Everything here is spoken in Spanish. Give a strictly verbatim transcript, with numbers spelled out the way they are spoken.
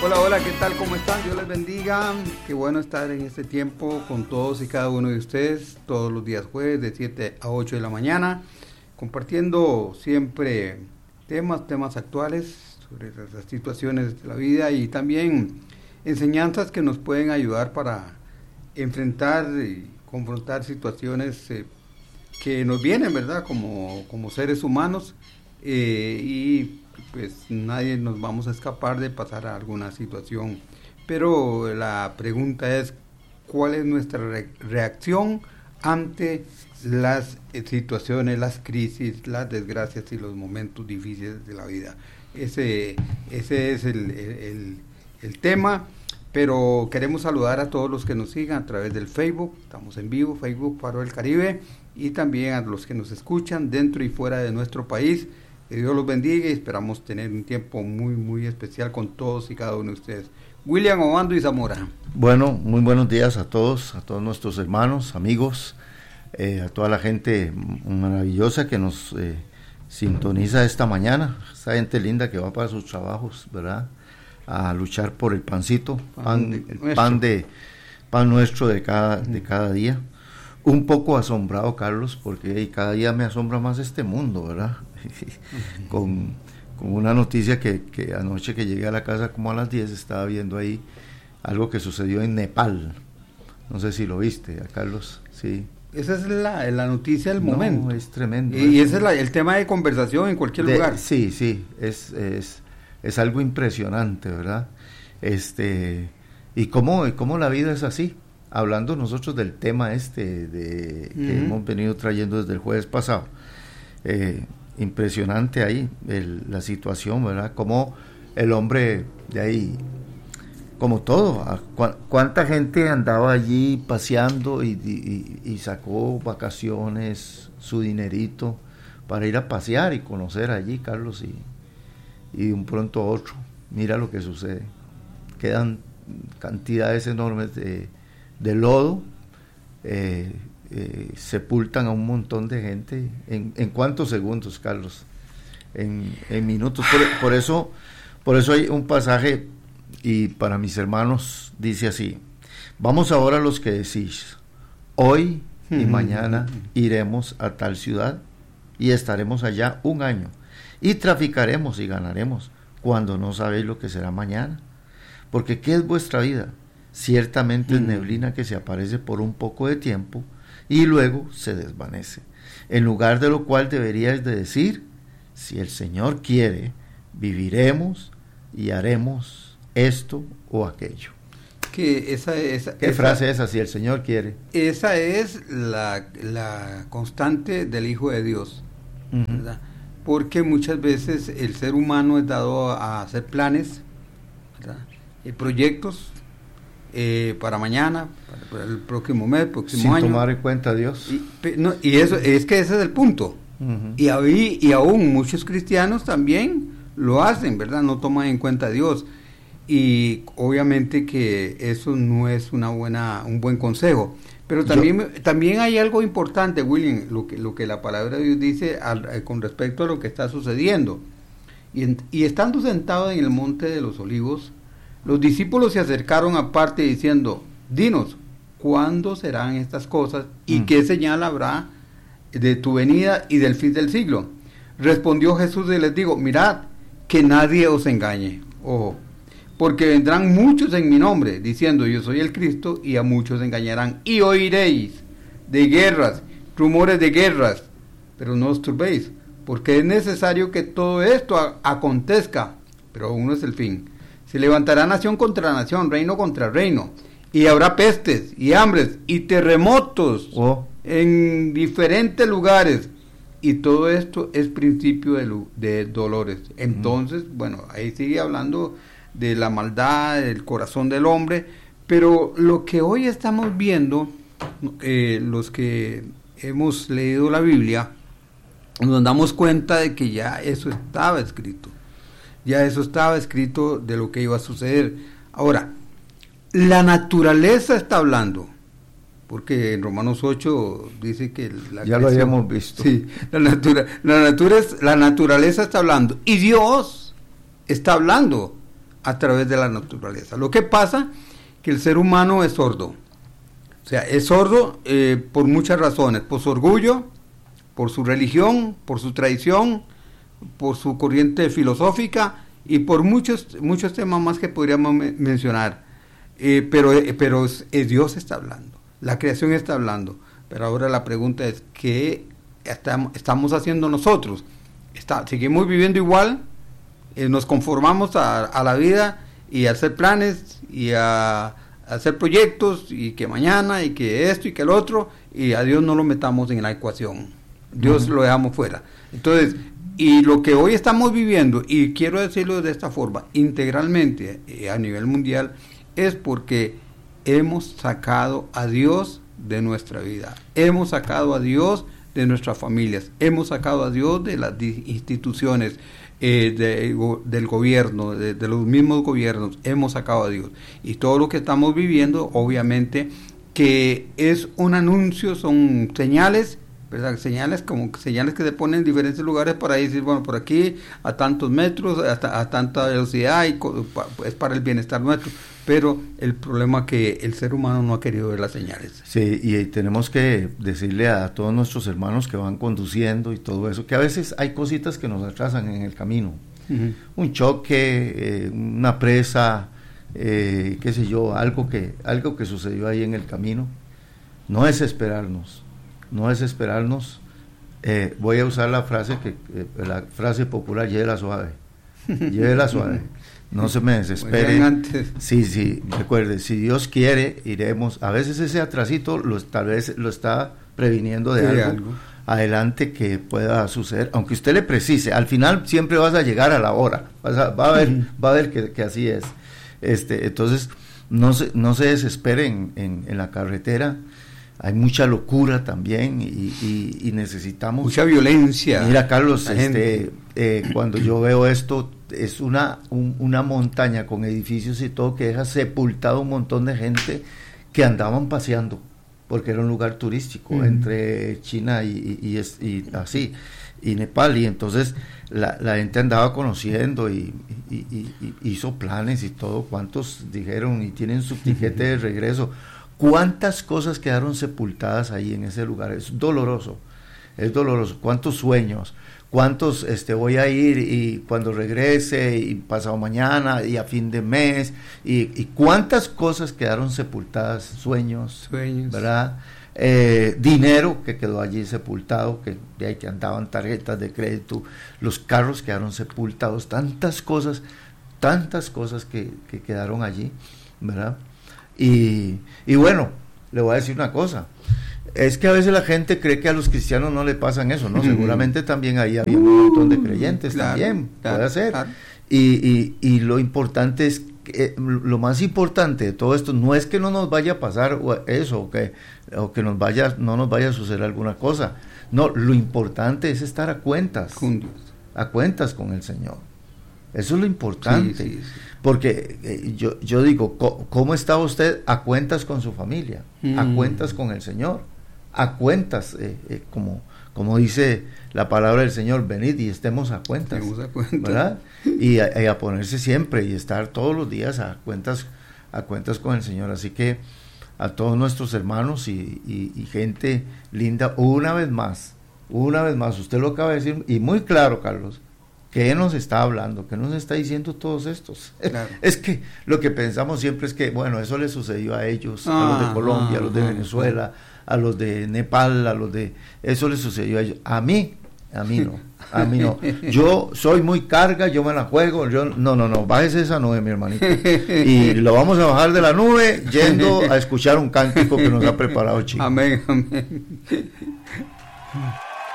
Hola, hola, ¿qué tal? ¿Cómo están? Dios les bendiga. Qué bueno estar en este tiempo con todos y cada uno de ustedes, todos los días jueves de siete a ocho de la mañana, compartiendo siempre temas, temas actuales sobre las situaciones de la vida y también enseñanzas que nos pueden ayudar para enfrentar y confrontar situaciones eh, que nos vienen, ¿verdad? Como, como seres humanos eh, y pues nadie nos vamos a escapar de pasar a alguna situación, pero la pregunta es ¿cuál es nuestra re- reacción ante las eh, situaciones, las crisis, las desgracias y los momentos difíciles de la vida? Ese, ese es el, el, el tema, pero queremos saludar a todos los que nos sigan a través del Facebook, estamos en vivo, Facebook Faro del Caribe, y también a los que nos escuchan dentro y fuera de nuestro país. Que Dios los bendiga y esperamos tener un tiempo muy, muy especial con todos y cada uno de ustedes. William Obando y Zamora. Bueno, muy buenos días a todos, a todos nuestros hermanos, amigos, eh, a toda la gente maravillosa que nos eh, sintoniza esta mañana, esta gente linda que va para sus trabajos, ¿verdad? A luchar por el pancito, pan, el pan de pan nuestro de cada, de cada día. Un poco asombrado, Carlos, porque cada día me asombra más este mundo, ¿verdad? con, con una noticia que, que anoche que llegué a la casa como a las diez estaba viendo ahí algo que sucedió en Nepal. No sé si lo viste, Carlos. Sí. Esa es la, la noticia del no, momento. Es tremendo. Y, y ese es la, el tema de conversación en cualquier de, lugar. Sí, sí, es, es, es algo impresionante, ¿verdad? Este, y cómo, y cómo la vida es así. Hablando nosotros del tema este de, uh-huh. que hemos venido trayendo desde el jueves pasado. Eh, impresionante ahí el, la situación, ¿verdad? Como el hombre de ahí, como todo, cu- cuánta gente andaba allí paseando y, y, y sacó vacaciones, su dinerito para ir a pasear y conocer allí, Carlos, y, y de un pronto a otro, mira lo que sucede, quedan cantidades enormes de, de lodo, eh, Eh, sepultan a un montón de gente en, en cuántos segundos, Carlos, en, en minutos. Por, por eso por eso hay un pasaje, y para mis hermanos dice así: vamos ahora los que decís, hoy y mañana iremos a tal ciudad y estaremos allá un año y traficaremos y ganaremos, cuando no sabéis lo que será mañana. Porque ¿qué es vuestra vida? Ciertamente es neblina que se aparece por un poco de tiempo y luego se desvanece. En lugar de lo cual deberíais de decir: si el Señor quiere, viviremos y haremos esto o aquello. Que esa, esa, ¿Qué esa, frase es esa? Si el Señor quiere. Esa es la, la constante del Hijo de Dios, uh-huh. ¿verdad? Porque muchas veces el ser humano es dado a hacer planes, ¿verdad? Y proyectos Eh, para mañana, para, para el próximo mes, próximo sin año. Sin tomar en cuenta a Dios. Y, no, y eso es que ese es el punto. Uh-huh. Y, ahí, y aún muchos cristianos también lo hacen, ¿verdad? No toman en cuenta a Dios. Y obviamente que eso no es una buena, un buen consejo. Pero también, Yo, también hay algo importante, William, lo que, lo que la palabra de Dios dice al, eh, con respecto a lo que está sucediendo. Y, en, y estando sentados en el monte de los olivos, los discípulos se acercaron aparte diciendo: dinos, ¿cuándo serán estas cosas? ¿Y mm. qué señal habrá de tu venida y del fin del siglo? Respondió Jesús y les dijo: mirad, que nadie os engañe. Ojo, porque vendrán muchos en mi nombre, diciendo: yo soy el Cristo, y a muchos engañarán. Y oiréis de guerras, rumores de guerras, pero no os turbéis, porque es necesario que todo esto a- acontezca, pero aún no es el fin. Se levantará nación contra nación, reino contra reino, y habrá pestes y hambres y terremotos oh. en diferentes lugares, y todo esto es principio de, de dolores. Entonces, mm. bueno, ahí sigue hablando de la maldad, del corazón del hombre, pero lo que hoy estamos viendo, eh, los que hemos leído la Biblia, nos damos cuenta de que ya eso estaba escrito. Ya eso estaba escrito de lo que iba a suceder. Ahora, la naturaleza está hablando, porque en Romanos ocho dice que la ya creación, lo habíamos visto. Sí, la, natura, la, natura, la naturaleza está hablando, y Dios está hablando a través de la naturaleza. Lo que pasa que el ser humano es sordo. O sea, es sordo eh, por muchas razones, por su orgullo, por su religión, por su tradición, por su corriente filosófica y por muchos muchos temas más que podríamos me- mencionar. Eh, pero eh, pero es, es Dios está hablando, la creación está hablando. Pero ahora la pregunta es, ¿qué estamos, estamos haciendo nosotros? Está, ¿Seguimos viviendo igual? Eh, ¿Nos conformamos a, a la vida y a hacer planes y a, a hacer proyectos y que mañana y que esto y que el otro, y a Dios no lo metamos en la ecuación? Dios uh-huh. lo dejamos fuera. Entonces, y lo que hoy estamos viviendo, y quiero decirlo de esta forma, integralmente eh, a nivel mundial, es porque hemos sacado a Dios de nuestra vida, hemos sacado a Dios de nuestras familias, hemos sacado a Dios de las instituciones, eh, de, del gobierno, de, de los mismos gobiernos, hemos sacado a Dios. Y todo lo que estamos viviendo, obviamente, que es un anuncio, son señales, ¿verdad? Señales como señales que se ponen en diferentes lugares para decir, bueno, por aquí a tantos metros, a, a tanta velocidad, y es para el bienestar nuestro. Pero el problema es que el ser humano no ha querido ver las señales. Sí, y tenemos que decirle a todos nuestros hermanos que van conduciendo y todo eso, que a veces hay cositas que nos atrasan en el camino. Uh-huh. Un choque, eh, una presa, eh, qué sé yo, algo que, algo que sucedió ahí en el camino. No es esperarnos, no es esperarnos. Eh, voy a usar la frase, que eh, la frase popular, llévela suave, llévela suave. No se me desespere. Sí, sí, recuerde, si Dios quiere, iremos. A veces ese atrasito lo, tal vez lo está previniendo de, de algo, algo adelante que pueda suceder, aunque usted le precise. Al final siempre vas a llegar a la hora. Vas a, va a ver, uh-huh. va a ver que, que así es. Este, entonces, no se, no se desesperen en, en la carretera. Hay mucha locura también y, y, y necesitamos mucha violencia. Mira, Carlos, este, eh, cuando yo veo esto, es una un, una montaña con edificios y todo que deja sepultado un montón de gente que andaban paseando porque era un lugar turístico uh-huh. entre China y, y, y, y así y Nepal, y entonces la, la gente andaba conociendo y, y, y, y hizo planes y todo. ¿Cuántos dijeron y tienen su tiquete de regreso? ¿Cuántas cosas quedaron sepultadas ahí en ese lugar? Es doloroso, es doloroso. ¿Cuántos sueños? ¿Cuántos este, voy a ir y cuando regrese y pasado mañana y a fin de mes? Y, y cuántas cosas quedaron sepultadas, sueños, sueños. ¿verdad? Eh, dinero que quedó allí sepultado, que de ahí que andaban tarjetas de crédito, los carros quedaron sepultados, tantas cosas, tantas cosas que, que quedaron allí, ¿verdad? Y, y bueno, le voy a decir una cosa, es que a veces la gente cree que a los cristianos no le pasan eso, ¿no? Uh-huh. Seguramente también ahí había un montón de creyentes, claro, también, claro, puede ser. Claro. Y, y, y lo importante es, que, lo más importante de todo esto no es que no nos vaya a pasar eso, o que, o que nos vaya, no nos vaya a suceder alguna cosa. No, lo importante es estar a cuentas, con Dios, a cuentas con el Señor. Eso es lo importante. Sí, sí, sí. Porque eh, yo, yo digo, ¿cómo está usted a cuentas con su familia? Mm. A cuentas con el Señor, a cuentas, eh, eh, como, como dice la palabra del Señor, venid y estemos a cuentas, estemos a cuentas. ¿Verdad? Y a, y a ponerse siempre y estar todos los días a cuentas, a cuentas con el Señor. Así que a todos nuestros hermanos y, y, y gente linda, una vez más, una vez más, usted lo acaba de decir, y muy claro, Carlos, ¿qué nos está hablando? ¿Qué nos está diciendo todos estos? Claro. Es que lo que pensamos siempre es que, bueno, eso le sucedió a ellos, ah, a los de Colombia, ah, a los de Venezuela, a los de Nepal, a los de... Eso le sucedió a ellos. A mí, a mí no, a mí no. Yo soy muy carga, yo me la juego, yo... No, no, no, bájese esa nube, mi hermanito. Y lo vamos a bajar de la nube yendo a escuchar un cántico que nos ha preparado Chico. Amén, amén.